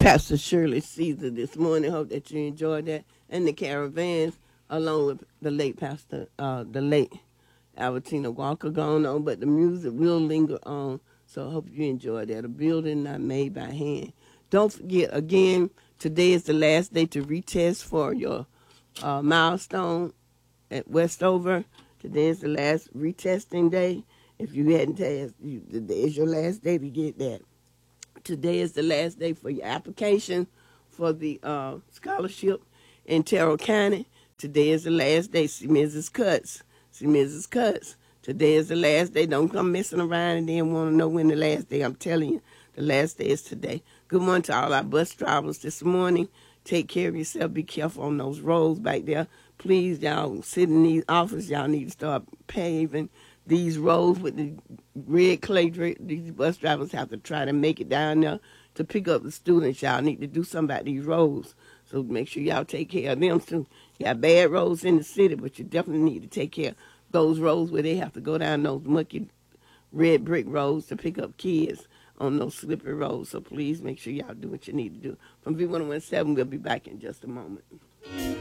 Pastor Shirley Caesar this morning. Hope that you enjoyed that. And the caravans, along with the late Pastor, the late Albertina Walker gone on, but the music will linger on. So I hope you enjoyed that. A building not made by hand. Don't forget, again, today is the last day to retest for your milestone at Westover. Today is the last retesting day. If you hadn't tested, today is your last day to get that. Today is the last day for your application for the scholarship in Terrell County. Today is the last day. See Mrs. Cutts. See Mrs. Cutts. Today is the last day. Don't come messing around and then want to know when the last day. I'm telling you, the last day is today. Good morning to all our bus drivers this morning. Take care of yourself. Be careful on those roads back there. Please, y'all, sit in these offices. Y'all need to start paving these roads with the red clay. These bus drivers have to try to make it down there to pick up the students. Y'all need to do something about these roads. So make sure y'all take care of them too. You got bad roads in the city, but you definitely need to take care of those roads where they have to go down those mucky red brick roads to pick up kids on those slippery roads. So please make sure y'all do what you need to do. From V117, we'll be back in just a moment.